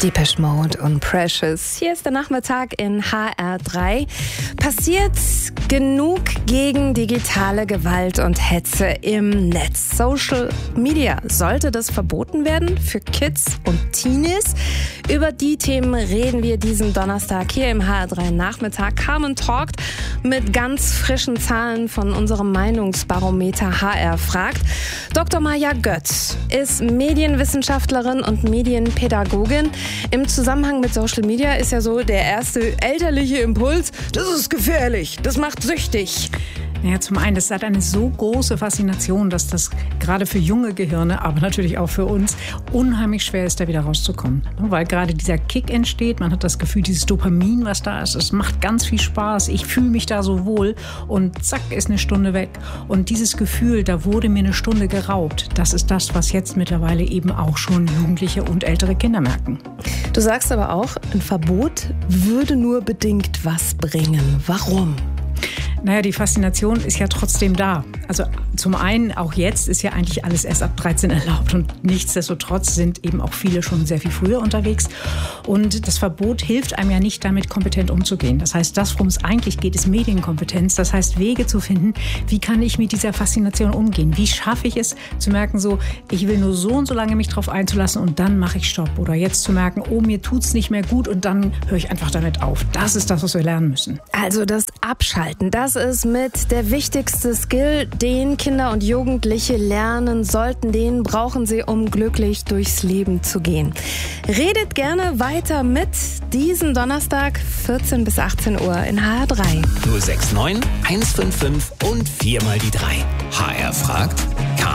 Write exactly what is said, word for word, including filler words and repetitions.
Depeche Mode und Precious. Hier ist der Nachmittag in H R drei. Passiert genug gegen digitale Gewalt und Hetze im Netz? Social Media, sollte das verboten werden für Kids und Teenies? Über die Themen reden wir diesen Donnerstag hier im H R drei Nachmittag. Carmen talkt mit ganz frischen Zahlen von unserem Meinungsbarometer H R fragt. Doktor Maja Götz ist Medienwissenschaftlerin und Medienpädagogin. Im Zusammenhang mit Social Media ist ja so der erste elterliche Impuls: Das ist gefährlich, das macht süchtig. Ja, zum einen, das hat eine so große Faszination, dass das gerade für junge Gehirne, aber natürlich auch für uns, unheimlich schwer ist, da wieder rauszukommen. Weil gerade dieser Kick entsteht, man hat das Gefühl, dieses Dopamin, was da ist, es macht ganz viel Spaß, ich fühle mich da so wohl und zack, ist eine Stunde weg. Und dieses Gefühl, da wurde mir eine Stunde geraubt, das ist das, was jetzt mittlerweile eben auch schon Jugendliche und ältere Kinder merken. Du sagst aber auch, ein Verbot würde nur bedingt was bringen. Warum? Naja, die Faszination ist ja trotzdem da. Also zum einen, auch jetzt ist ja eigentlich alles erst ab dreizehn erlaubt und nichtsdestotrotz sind eben auch viele schon sehr viel früher unterwegs. Und das Verbot hilft einem ja nicht, damit kompetent umzugehen. Das heißt, das, worum es eigentlich geht, ist Medienkompetenz. Das heißt, Wege zu finden, wie kann ich mit dieser Faszination umgehen? Wie schaffe ich es zu merken, so, ich will nur so und so lange mich drauf einzulassen und dann mache ich Stopp. Oder jetzt zu merken, oh, mir tut's nicht mehr gut und dann höre ich einfach damit auf. Das ist das, was wir lernen müssen. Also das Abschalten, das ist mit der wichtigste Skill, den Kinder und Jugendliche lernen sollten. Den brauchen sie, um glücklich durchs Leben zu gehen. Redet gerne weiter mit diesen Donnerstag vierzehn bis achtzehn Uhr in H R drei. null sechs neun, eins fünf fünf und viermal die drei. H R fragt.